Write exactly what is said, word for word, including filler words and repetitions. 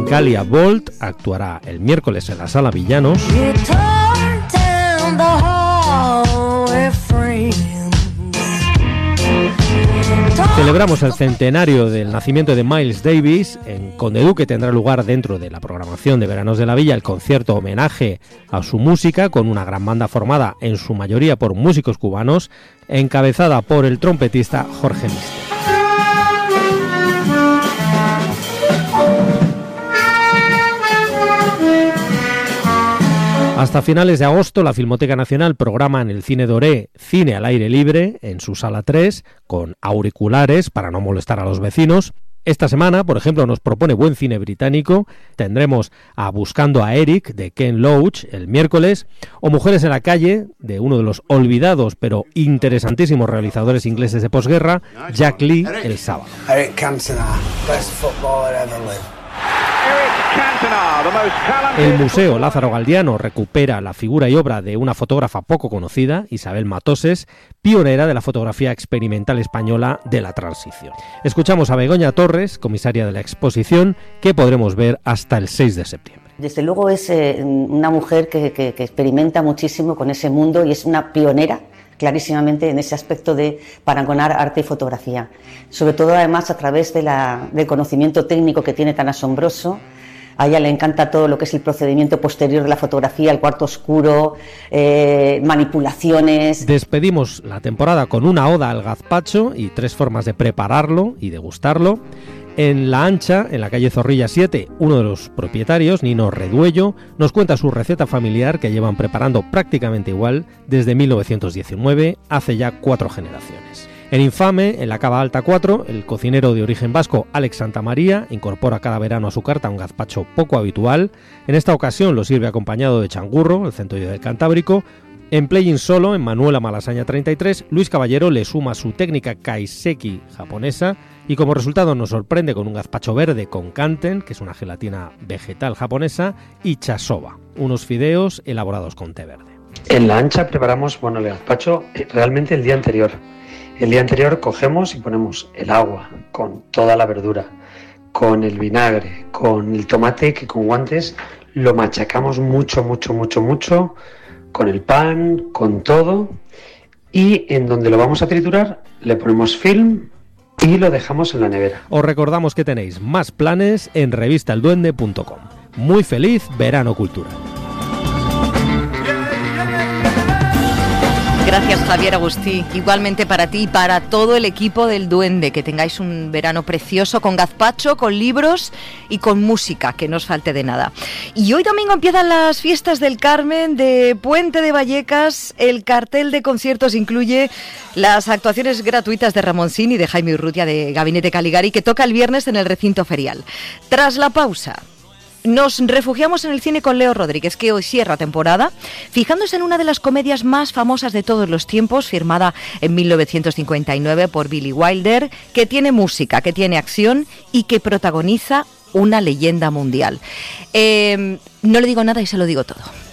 Micalia Bolt actuará el miércoles en la Sala Villanos. Celebramos el centenario del nacimiento de Miles Davis. En Conde Duque tendrá lugar, dentro de la programación de Veranos de la Villa, el concierto homenaje a su música, con una gran banda formada en su mayoría por músicos cubanos, encabezada por el trompetista Jorge Mister. Hasta finales de agosto, la Filmoteca Nacional programa en el Cine Doré cine al aire libre en su sala tres, con auriculares para no molestar a los vecinos. Esta semana, por ejemplo, nos propone buen cine británico. Tendremos a Buscando a Eric, de Ken Loach, el miércoles, o Mujeres en la calle, de uno de los olvidados pero interesantísimos realizadores ingleses de posguerra, Jack Lee, el sábado. Eric Cantona, best footballer ever lived. El Museo Lázaro Galdiano recupera la figura y obra de una fotógrafa poco conocida, Isabel Matoses, pionera de la fotografía experimental española de la transición. Escuchamos a Begoña Torres, comisaria de la exposición, que podremos ver hasta el seis de septiembre. Desde luego es eh, una mujer que, que, que experimenta muchísimo con ese mundo y es una pionera clarísimamente en ese aspecto de parangonar arte y fotografía. Sobre todo, además, a través de la, del conocimiento técnico que tiene tan asombroso. A ella le encanta todo lo que es el procedimiento posterior de la fotografía, el cuarto oscuro, eh, manipulaciones. Despedimos la temporada con una oda al gazpacho y tres formas de prepararlo y degustarlo. En La Ancha, en la calle Zorrilla siete, uno de los propietarios, Nino Reduello, nos cuenta su receta familiar que llevan preparando prácticamente igual desde mil novecientos diecinueve, hace ya cuatro generaciones. En Infame, en la Cava Alta cuatro, el cocinero de origen vasco Alex Santamaría incorpora cada verano a su carta un gazpacho poco habitual. En esta ocasión lo sirve acompañado de changurro, el centollo del Cantábrico. En Play-in Solo, en Manuela Malasaña treinta y tres, Luis Caballero le suma su técnica kaiseki japonesa y como resultado nos sorprende con un gazpacho verde con kanten, que es una gelatina vegetal japonesa, y chasoba, unos fideos elaborados con té verde. En La Ancha preparamos, bueno, el gazpacho realmente el día anterior. El día anterior cogemos y ponemos el agua con toda la verdura, con el vinagre, con el tomate, que con guantes lo machacamos mucho, mucho, mucho, mucho, con el pan, con todo, y en donde lo vamos a triturar le ponemos film y lo dejamos en la nevera. Os recordamos que tenéis más planes en revista el duende punto com. Muy feliz verano cultural. Gracias, Javier Agustí. Igualmente para ti y para todo el equipo del Duende. Que tengáis un verano precioso con gazpacho, con libros y con música, que no os falte de nada. Y hoy domingo empiezan las fiestas del Carmen de Puente de Vallecas. El cartel de conciertos incluye las actuaciones gratuitas de Ramoncín y de Jaime Urrutia de Gabinete Caligari, que toca el viernes en el recinto ferial. Tras la pausa, nos refugiamos en el cine con Leo Rodríguez, que hoy cierra temporada, fijándose en una de las comedias más famosas de todos los tiempos, firmada en mil novecientos cincuenta y nueve por Billy Wilder, que tiene música, que tiene acción y que protagoniza una leyenda mundial. Eh, no le digo nada y se lo digo todo.